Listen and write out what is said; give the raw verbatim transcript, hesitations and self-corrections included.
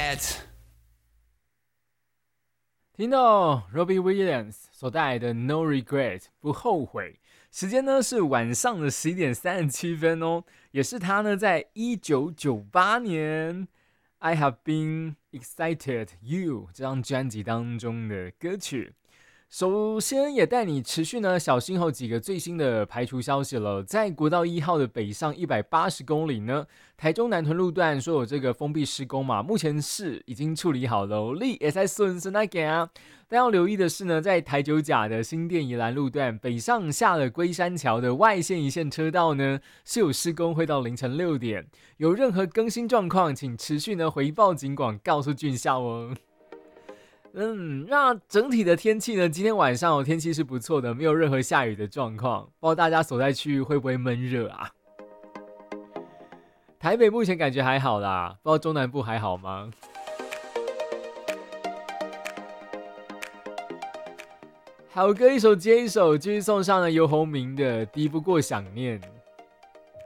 Regret。 听到 Robbie Williams 所带来的 No Regret 不后悔，时间呢是晚上的十一点三十七分哦，也是他呢在一九九八年 I Have Been Excited You 这张专辑当中的歌曲。首先也带你持续呢小心后几个最新的排除消息了。在国道一号的北上一百八十公里呢，台中南屯路段说有这个封闭施工嘛，目前是已经处理好了，你也在顺顺那个啊。但要留意的是呢，在台九甲的新店宜兰路段北上下了龟山桥的外线一线车道呢，是有施工，会到凌晨六点。有任何更新状况，请持续呢回报警广，告诉俊孝哦。嗯，那整体的天气呢？今天晚上、哦、天气是不错的，没有任何下雨的状况。不知道大家所在区域会不会闷热啊？台北目前感觉还好啦，不知道中南部还好吗？好歌一首接一首，继续送上了游鸿明的《敌不过想念》。